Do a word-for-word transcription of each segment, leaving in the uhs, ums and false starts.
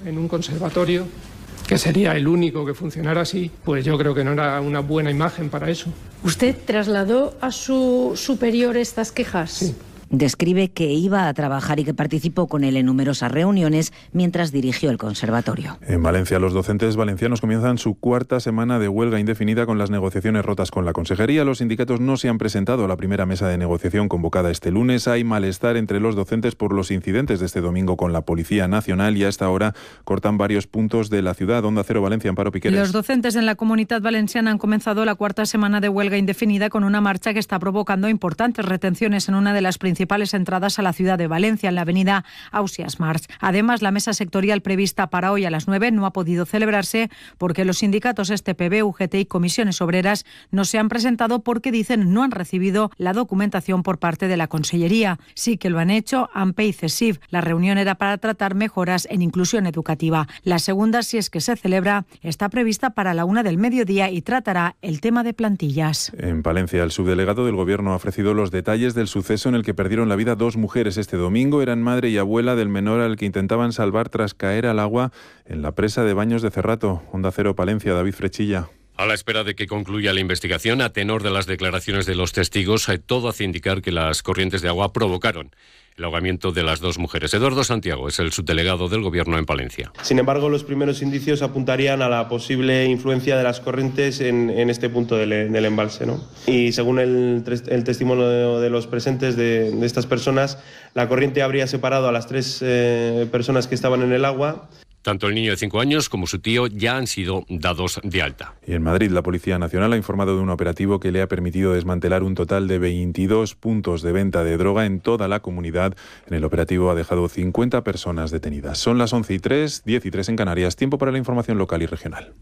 en un conservatorio, que sería el único que funcionara así, pues yo creo que no era una buena imagen para eso. ¿Usted trasladó a su superior estas quejas? Sí. Describe que iba a trabajar y que participó con él en numerosas reuniones mientras dirigió el conservatorio. En Valencia, los docentes valencianos comienzan su cuarta semana de huelga indefinida con las negociaciones rotas con la consejería. Los sindicatos no se han presentado a la primera mesa de negociación convocada este lunes. Hay malestar entre los docentes por los incidentes de este domingo con la Policía Nacional y a esta hora cortan varios puntos de la ciudad. Onda Cero Valencia, Amparo Piqueres. Los docentes en la Comunidad Valenciana han comenzado la cuarta semana de huelga indefinida con una marcha que está provocando importantes retenciones en una de las principales principales entradas a la ciudad de Valencia, en la avenida Ausiàs March. Además, la mesa sectorial prevista para hoy a las nueve no ha podido celebrarse porque los sindicatos S T P B, U G T y Comisiones Obreras no se han presentado porque, dicen, no han recibido la documentación por parte de la Consellería. Sí que lo han hecho A M P y CESIF. La reunión era para tratar mejoras en inclusión educativa. La segunda, si es que se celebra, está prevista para la una del mediodía y tratará el tema de plantillas. En Palencia, el subdelegado del Gobierno ha ofrecido los detalles del suceso en el que perdieron la vida dos mujeres este domingo. Eran madre y abuela del menor al que intentaban salvar tras caer al agua en la presa de Baños de Cerrato. Onda Cero Palencia, David Frechilla. A la espera de que concluya la investigación, a tenor de las declaraciones de los testigos, todo hace indicar que las corrientes de agua provocaron el ahogamiento de las dos mujeres. Eduardo Santiago es el subdelegado del Gobierno en Palencia. Sin embargo, los primeros indicios apuntarían a la posible influencia de las corrientes en, en este punto del, del embalse, ¿no? Y según el, el testimonio de los presentes de, de estas personas, la corriente habría separado a las tres eh, personas que estaban en el agua. Tanto el niño de cinco años como su tío ya han sido dados de alta. Y en Madrid, la Policía Nacional ha informado de un operativo que le ha permitido desmantelar un total de veintidós puntos de venta de droga en toda la comunidad. En el operativo ha dejado cincuenta personas detenidas. Son las once y tres, diez y tres en Canarias. Tiempo para la información local y regional.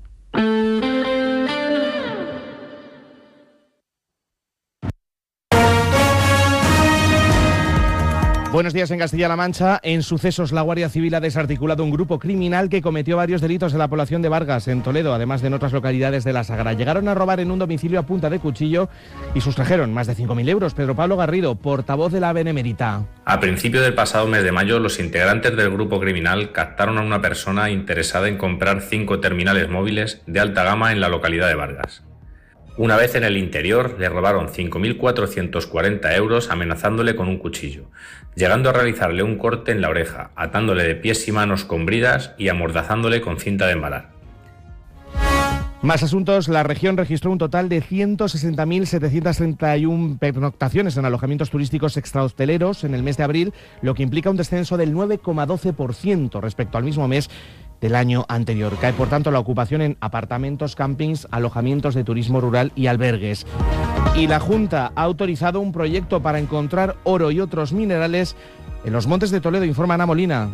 Buenos días en Castilla-La Mancha. En sucesos, la Guardia Civil ha desarticulado un grupo criminal que cometió varios delitos en la población de Vargas, en Toledo, además de en otras localidades de la Sagra. Llegaron a robar en un domicilio a punta de cuchillo y sustrajeron más de cinco mil euros. Pedro Pablo Garrido, portavoz de la Benemérita. A principio del pasado mes de mayo, los integrantes del grupo criminal captaron a una persona interesada en comprar cinco terminales móviles de alta gama en la localidad de Vargas. Una vez en el interior, le robaron cinco mil cuatrocientos cuarenta euros amenazándole con un cuchillo, llegando a realizarle un corte en la oreja, atándole de pies y manos con bridas y amordazándole con cinta de embalar. Más asuntos. La región registró un total de ciento sesenta mil setecientas treinta y una pernoctaciones en alojamientos turísticos extrahosteleros en el mes de abril, lo que implica un descenso del nueve coma doce por ciento respecto al mismo mes del año anterior. Cae, por tanto, la ocupación en apartamentos, campings, alojamientos de turismo rural y albergues. Y la Junta ha autorizado un proyecto para encontrar oro y otros minerales en los montes de Toledo, informa Ana Molina.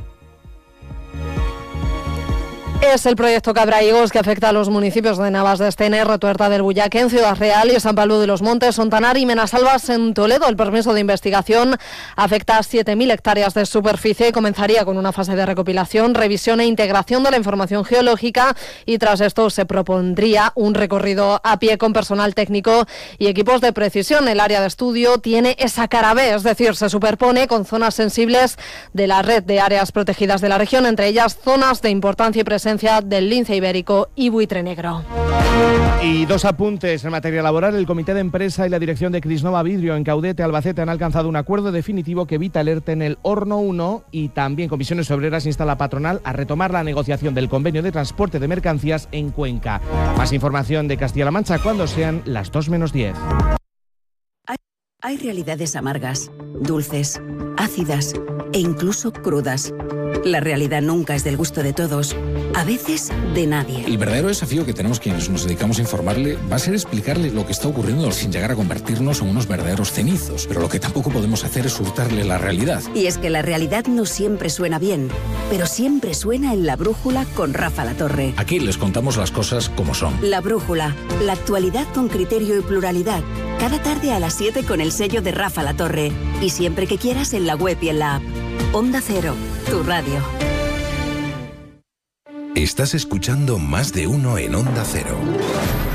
Es el proyecto Cabraigos, que afecta a los municipios de Navas de Estene, Retuerta del Bullaquén, Ciudad Real y San Pablo de los Montes, Sontanar y Menasalvas en Toledo. El permiso de investigación afecta a siete mil hectáreas de superficie y comenzaría con una fase de recopilación, revisión e integración de la información geológica, y tras esto se propondría un recorrido a pie con personal técnico y equipos de precisión. El área de estudio tiene esa cara B, es decir, se superpone con zonas sensibles de la red de áreas protegidas de la región, entre ellas zonas de importancia y presencia del lince ibérico y buitre negro. Y dos apuntes en materia laboral. El Comité de Empresa y la dirección de Crisnova Vidrio en Caudete, Albacete, han alcanzado un acuerdo definitivo que evita el ERTE en el Horno uno, y también Comisiones Obreras insta a la patronal a retomar la negociación del convenio de transporte de mercancías en Cuenca. Más información de Castilla-La Mancha cuando sean las dos menos diez. Hay, hay realidades amargas, dulces, ácidas e incluso crudas. La realidad nunca es del gusto de todos, a veces de nadie. El verdadero desafío que tenemos quienes nos dedicamos a informarle va a ser explicarle lo que está ocurriendo sin llegar a convertirnos en unos verdaderos cenizos. Pero lo que tampoco podemos hacer es hurtarle la realidad. Y es que la realidad no siempre suena bien, pero siempre suena en La Brújula con Rafa Latorre. Aquí les contamos las cosas como son. La Brújula, la actualidad con criterio y pluralidad. Cada tarde a las siete con el sello de Rafa Latorre. Y siempre que quieras en la web y en la app. Onda Cero, tu radio. Estás escuchando Más de Uno en Onda Cero.